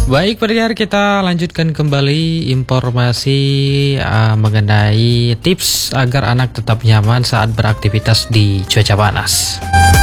Baik, pendengar, kita lanjutkan kembali informasi mengenai tips agar anak tetap nyaman saat beraktivitas di cuaca panas.